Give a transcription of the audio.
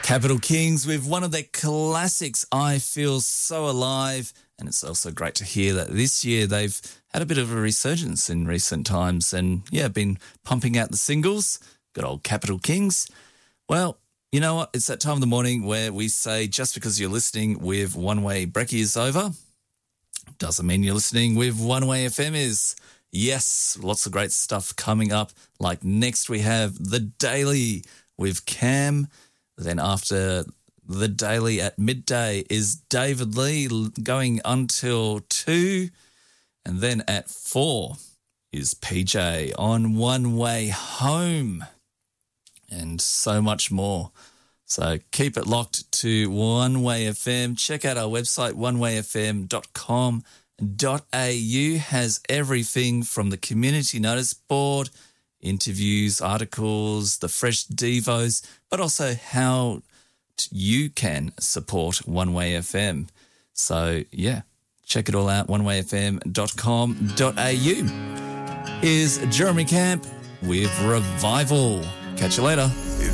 Capital Kings with one of their classics, I Feel So Alive. And it's also great to hear that this year they've had a bit of a resurgence in recent times and, been pumping out the singles. Good old Capital Kings. Well, you know what? It's that time of the morning where we say just because you're listening with One Way Brekkie is over, doesn't mean you're listening with One Way FM is. Yes, lots of great stuff coming up. Like next we have The Daily with Cam. Then after The Daily at midday is David Lee going until 2. And then at 4 is PJ on One Way Home. And so much more. So keep it locked to One Way FM. Check out our website, onewayfm.com.au. Has everything from the community notice board, interviews, articles, the fresh devos, but also how you can support One Way FM. So, check it all out, onewayfm.com.au. Here's Jeremy Camp with Revival. Catch you later.